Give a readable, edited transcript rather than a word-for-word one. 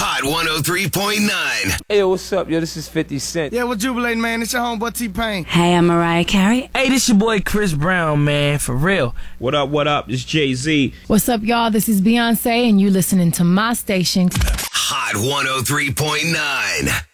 Hot 103.9. Hey, yo, what's up, yo? This is 50 Cent. Yeah, we're jubilating, man. It's your homeboy T-Pain. Hey, I'm Mariah Carey. Hey, this your boy Chris Brown, man, for real. What up, what up? It's Jay-Z. What's up, y'all? This is Beyonce, and you listening to my station. Hot 103.9.